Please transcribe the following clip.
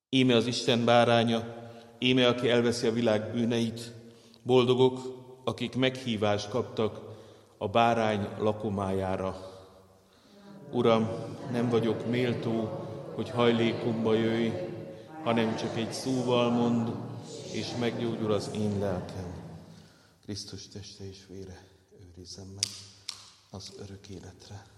Íme az Isten báránya, íme aki elveszi a világ bűneit. Boldogok, akik meghívást kaptak a bárány lakomájára. Uram, nem vagyok méltó, hogy hajlékomba jöjj, hanem csak egy szóval mond, és meggyógyul az én lelkem. Krisztus teste és vére őrizzen meg az örök életre.